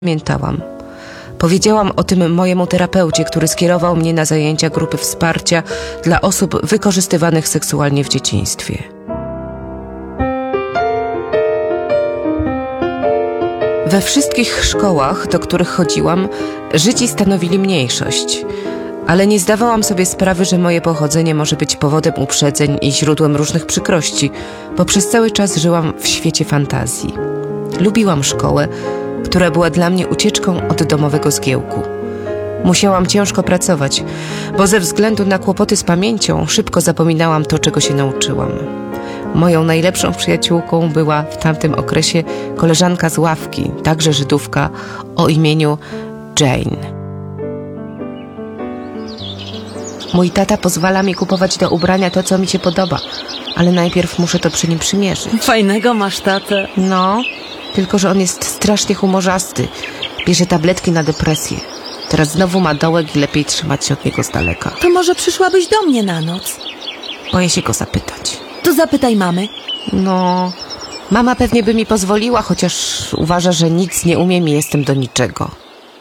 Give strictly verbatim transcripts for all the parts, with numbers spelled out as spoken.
Pamiętałam. Powiedziałam o tym mojemu terapeucie, który skierował mnie na zajęcia grupy wsparcia dla osób wykorzystywanych seksualnie w dzieciństwie. We wszystkich szkołach, do których chodziłam, Żydzi stanowili mniejszość, ale nie zdawałam sobie sprawy, że moje pochodzenie może być powodem uprzedzeń i źródłem różnych przykrości, bo przez cały czas żyłam w świecie fantazji. Lubiłam szkołę, która była dla mnie ucieczką od domowego zgiełku. Musiałam ciężko pracować, bo ze względu na kłopoty z pamięcią szybko zapominałam to, czego się nauczyłam. Moją najlepszą przyjaciółką była w tamtym okresie koleżanka z ławki, także Żydówka, o imieniu Jane. Mój tata pozwala mi kupować do ubrania to, co mi się podoba, ale najpierw muszę to przy nim przymierzyć. Fajnego masz tatę. No, tylko że on jest strasznie humorzasty. Bierze tabletki na depresję. Teraz znowu ma dołek i lepiej trzymać się od niego z daleka. To może przyszłabyś do mnie na noc? Boję się go zapytać. To zapytaj mamy. No, mama pewnie by mi pozwoliła, chociaż uważa, że nic nie umiem i jestem do niczego.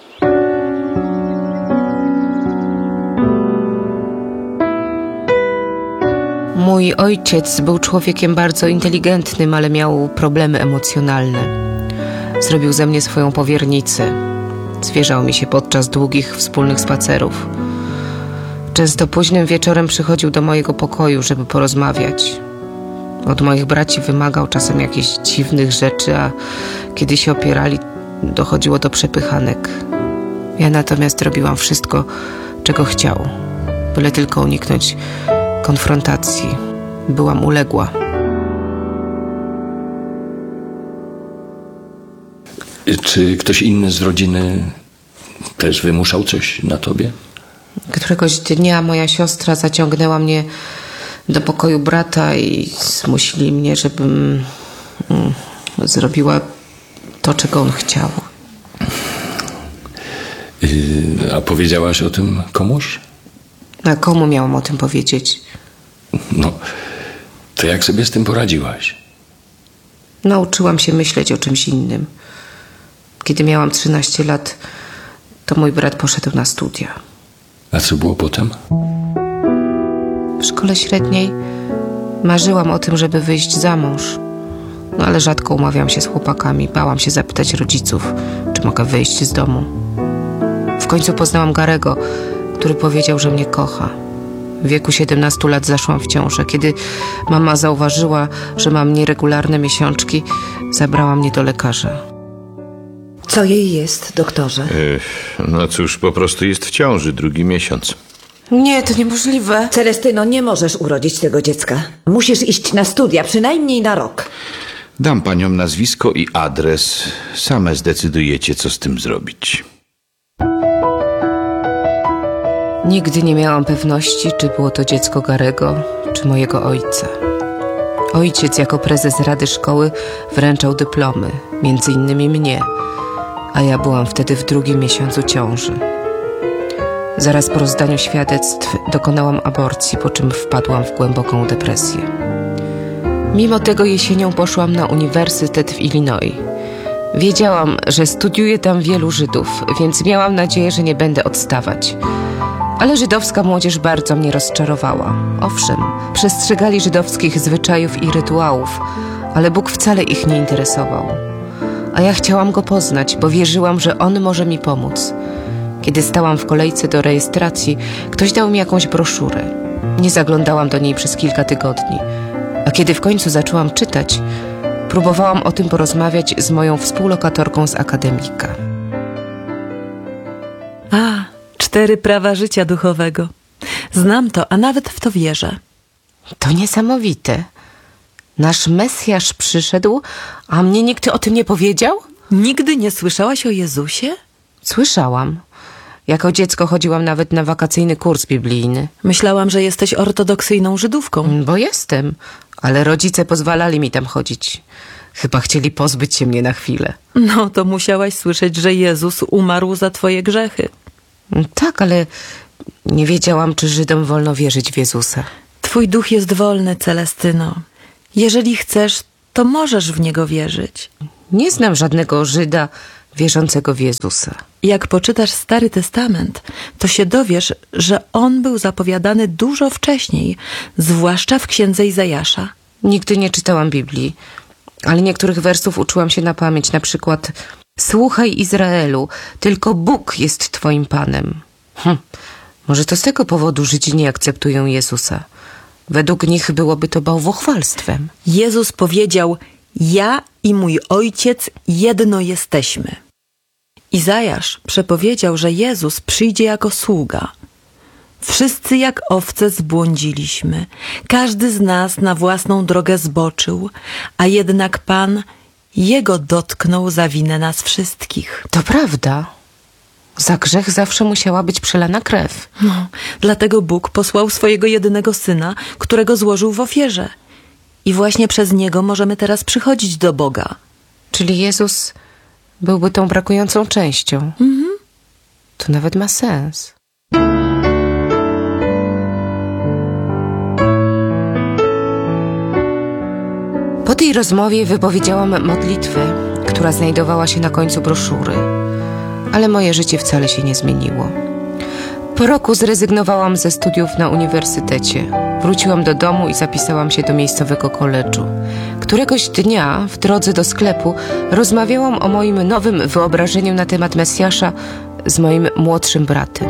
Mój ojciec był człowiekiem bardzo inteligentnym, ale miał problemy emocjonalne. Zrobił ze mnie swoją powiernicę. Zwierzał mi się podczas długich wspólnych spacerów. Często późnym wieczorem przychodził do mojego pokoju, żeby porozmawiać. Od moich braci wymagał czasem jakichś dziwnych rzeczy, a kiedy się opierali, dochodziło do przepychanek. Ja natomiast robiłam wszystko, czego chciał, byle tylko uniknąć konfrontacji. Byłam uległa. Czy ktoś inny z rodziny też wymuszał coś na tobie? Któregoś dnia moja siostra zaciągnęła mnie do pokoju brata i zmusili mnie, żebym mm, zrobiła to, czego on chciał. Yy, a powiedziałaś o tym komuś? A komu miałam o tym powiedzieć? No, to jak sobie z tym poradziłaś? Nauczyłam się myśleć o czymś innym. Kiedy miałam trzynaście lat, to mój brat poszedł na studia. A co było potem? W szkole średniej marzyłam o tym, żeby wyjść za mąż. No ale rzadko umawiałam się z chłopakami. Bałam się zapytać rodziców, czy mogę wyjść z domu. W końcu poznałam Garego, który powiedział, że mnie kocha. W wieku siedemnastu lat zaszłam w ciążę. Kiedy mama zauważyła, że mam nieregularne miesiączki, zabrała mnie do lekarza. Co jej jest, doktorze? Ech, no cóż, po prostu jest w ciąży drugi miesiąc. Nie, to niemożliwe. Celestyno, nie możesz urodzić tego dziecka. Musisz iść na studia, przynajmniej na rok. Dam paniom nazwisko i adres. Same zdecydujecie, co z tym zrobić. Nigdy nie miałam pewności, czy było to dziecko Garego, czy mojego ojca. Ojciec jako prezes Rady Szkoły wręczał dyplomy, między innymi mnie, a ja byłam wtedy w drugim miesiącu ciąży. Zaraz po rozdaniu świadectw dokonałam aborcji, po czym wpadłam w głęboką depresję. Mimo tego jesienią poszłam na uniwersytet w Illinois. Wiedziałam, że studiuje tam wielu Żydów, więc miałam nadzieję, że nie będę odstawać. Ale żydowska młodzież bardzo mnie rozczarowała. Owszem, przestrzegali żydowskich zwyczajów i rytuałów, ale Bóg wcale ich nie interesował. A ja chciałam Go poznać, bo wierzyłam, że On może mi pomóc. Kiedy stałam w kolejce do rejestracji, ktoś dał mi jakąś broszurę. Nie zaglądałam do niej przez kilka tygodni. A kiedy w końcu zaczęłam czytać, próbowałam o tym porozmawiać z moją współlokatorką z akademika. A, cztery prawa życia duchowego. Znam to, a nawet w to wierzę. To niesamowite. Nasz Mesjasz przyszedł, a mnie nikt o tym nie powiedział? Nigdy nie słyszałaś o Jezusie? Słyszałam. Jako dziecko chodziłam nawet na wakacyjny kurs biblijny. Myślałam, że jesteś ortodoksyjną Żydówką. Bo jestem, ale rodzice pozwalali mi tam chodzić. Chyba chcieli pozbyć się mnie na chwilę. No to musiałaś słyszeć, że Jezus umarł za twoje grzechy. Tak, ale nie wiedziałam, czy Żydom wolno wierzyć w Jezusa. Twój duch jest wolny, Celestyno. Jeżeli chcesz, to możesz w niego wierzyć. Nie znam żadnego Żyda, wierzącego w Jezusa. Jak poczytasz Stary Testament, to się dowiesz, że on był zapowiadany dużo wcześniej, zwłaszcza w księdze Izajasza. Nigdy nie czytałam Biblii, ale niektórych wersów uczyłam się na pamięć. Na przykład: słuchaj, Izraelu, tylko Bóg jest twoim Panem. Hm. Może to z tego powodu Żydzi nie akceptują Jezusa. Według nich byłoby to bałwochwalstwem. Jezus powiedział: ja i mój Ojciec jedno jesteśmy. Izajasz przepowiedział, że Jezus przyjdzie jako sługa. Wszyscy jak owce zbłądziliśmy, każdy z nas na własną drogę zboczył, a jednak Pan Jego dotknął za winę nas wszystkich. To prawda. Za grzech zawsze musiała być przelana krew. No, dlatego Bóg posłał swojego jedynego Syna, którego złożył w ofierze. I właśnie przez Niego możemy teraz przychodzić do Boga. Czyli Jezus byłby tą brakującą częścią. Mhm. To nawet ma sens. Po tej rozmowie wypowiedziałam modlitwę, która znajdowała się na końcu broszury. Ale moje życie wcale się nie zmieniło. Po roku zrezygnowałam ze studiów na uniwersytecie. Wróciłam do domu i zapisałam się do miejscowego koledżu. Któregoś dnia w drodze do sklepu rozmawiałam o moim nowym wyobrażeniu na temat Mesjasza z moim młodszym bratem.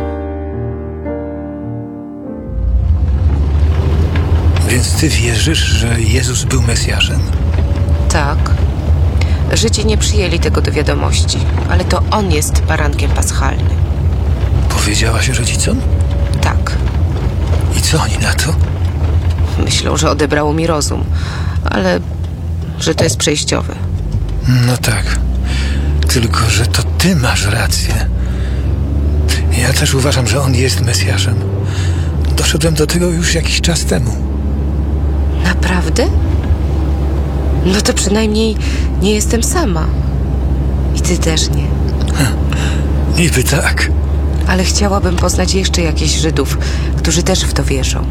Więc ty wierzysz, że Jezus był Mesjaszem? Tak. Żydzi nie przyjęli tego do wiadomości, ale to On jest barankiem paschalnym. Powiedziałaś rodzicom? Tak. I co oni na to? Myślą, że odebrało mi rozum, ale że to jest przejściowe. No tak. Tylko, że to ty masz rację. Ja też uważam, że On jest Mesjaszem. Doszedłem do tego już jakiś czas temu. Naprawdę? No to przynajmniej nie jestem sama. I ty też nie. Niby tak. Ale chciałabym poznać jeszcze jakichś Żydów, którzy też w to wierzą.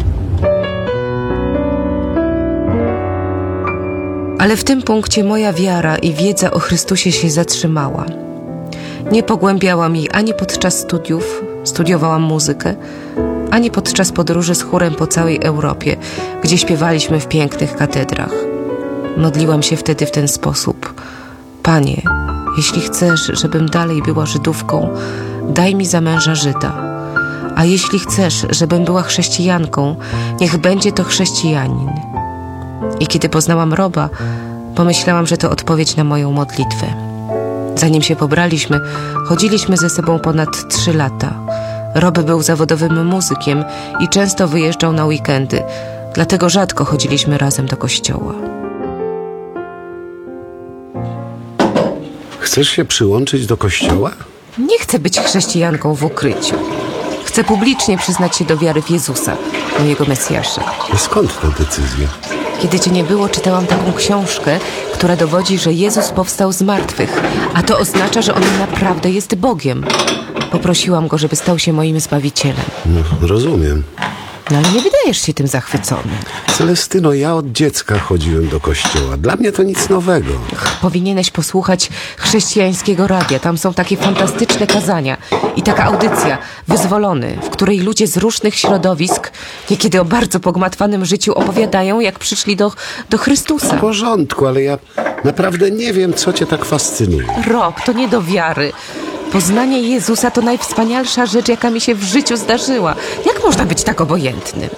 Ale w tym punkcie moja wiara i wiedza o Chrystusie się zatrzymała. Nie pogłębiałam jej ani podczas studiów, studiowałam muzykę, ani podczas podróży z chórem po całej Europie, gdzie śpiewaliśmy w pięknych katedrach. Modliłam się wtedy w ten sposób: Panie, jeśli chcesz, żebym dalej była Żydówką, daj mi za męża Żyda. A jeśli chcesz, żebym była chrześcijanką, niech będzie to chrześcijanin. I kiedy poznałam Roba, pomyślałam, że to odpowiedź na moją modlitwę. Zanim się pobraliśmy, chodziliśmy ze sobą ponad trzy lata. Rob był zawodowym muzykiem i często wyjeżdżał na weekendy, dlatego rzadko chodziliśmy razem do kościoła. Chcesz się przyłączyć do kościoła? Nie chcę być chrześcijanką w ukryciu. Chcę publicznie przyznać się do wiary w Jezusa, mojego Mesjasza. A skąd ta decyzja? Kiedy cię nie było, czytałam taką książkę, która dowodzi, że Jezus powstał z martwych, a to oznacza, że On naprawdę jest Bogiem. Poprosiłam Go, żeby stał się moim Zbawicielem. No, rozumiem. No ale nie wydajesz się tym zachwycony. Celestyno, ja od dziecka chodziłem do kościoła. Dla mnie to nic nowego. Powinieneś posłuchać chrześcijańskiego radia. Tam są takie fantastyczne kazania. I taka audycja, Wyzwolony, w której ludzie z różnych środowisk, niekiedy o bardzo pogmatwanym życiu, opowiadają, jak przyszli do, do Chrystusa. W porządku, ale ja naprawdę nie wiem, co cię tak fascynuje. Rob, to nie do wiary. Poznanie Jezusa to najwspanialsza rzecz, jaka mi się w życiu zdarzyła. Jak można być tak obojętnym?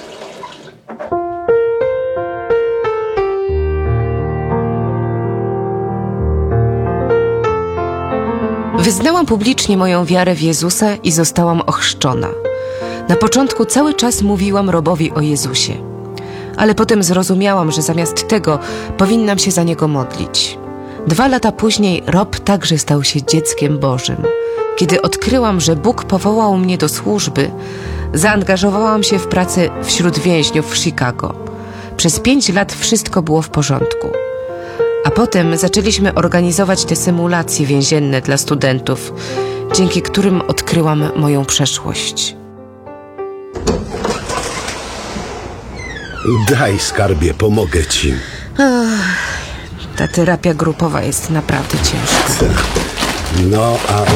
Wyznałam publicznie moją wiarę w Jezusa i zostałam ochrzczona. Na początku cały czas mówiłam Robowi o Jezusie. Ale potem zrozumiałam, że zamiast tego powinnam się za Niego modlić. Dwa lata później Rob także stał się dzieckiem Bożym. Kiedy odkryłam, że Bóg powołał mnie do służby, zaangażowałam się w pracę wśród więźniów w Chicago. Przez pięć lat wszystko było w porządku. A potem zaczęliśmy organizować te symulacje więzienne dla studentów, dzięki którym odkryłam moją przeszłość. Daj, skarbie, pomogę ci. Ach, ta terapia grupowa jest naprawdę ciężka. No, a